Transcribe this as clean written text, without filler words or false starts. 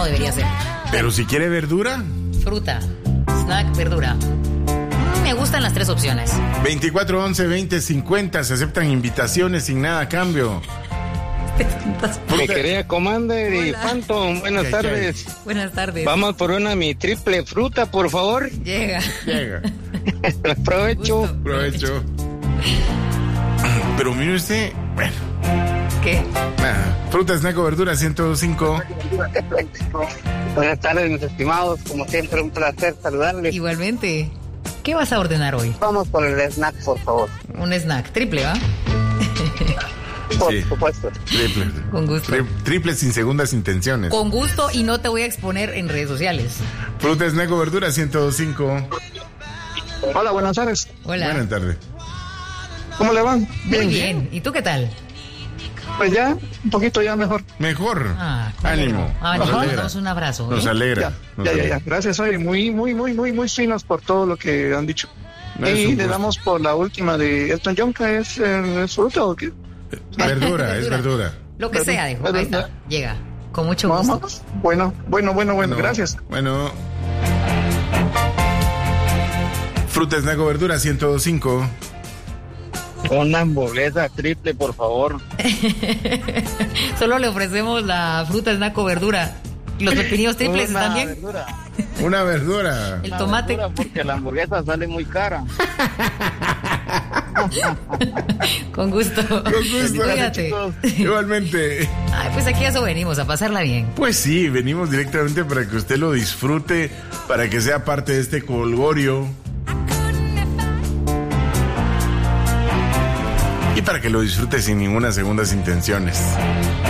no debería ser. Pero si quiere verdura. Fruta, snack, verdura. Me gustan las tres opciones. 24 11 20 50. Se aceptan invitaciones sin nada a cambio. Mi querida Commander y Phantom, buenas tardes. Buenas tardes. Vamos por mi triple fruta, por favor. Llega. Provecho. Provecho. Pero mire usted, bueno. ¿Qué? Fruta, snack o verdura, 105. Buenas tardes, mis estimados. Como siempre, un placer saludarles. Igualmente. ¿Qué vas a ordenar hoy? Vamos por el snack, por favor. Un snack, triple, ¿va? Por supuesto. Triple. Con gusto. Triple sin segundas intenciones. Con gusto y no te voy a exponer en redes sociales. Fruta, snack o verdura, 105. Hola, buenas tardes. Hola. Buenas tardes. ¿Cómo le van? Muy bien. ¿Y tú qué tal? Pues ya, un poquito ya mejor. Mejor. Qué Ánimo. alegre. Nos Nos alegra. damos un abrazo. Nos alegra. Ya. Gracias, hoy muy finos por todo lo que han dicho. No, es Y un le gusto. damos por la última de Elton John, que es fruta o qué. Verdura, es verdura. Lo que sea, dijo. Ahí está. Llega. Con mucho gusto. Vamos. Bueno, gracias. Bueno. Fruta, snack o verdura, 105. Una hamburguesa triple, por favor. Solo le ofrecemos la fruta, snack o verdura. Los pepinillos triples están bien. Verdura. Una verdura. El tomate. Verdura, porque la hamburguesa sale muy cara. Con gusto. Con gusto. Cuídate. Igualmente. Ay, pues aquí a eso venimos, a pasarla bien. Pues sí, venimos directamente para que usted lo disfrute, para que sea parte de este colgorio. Y para que lo disfrute sin ninguna segundas intenciones.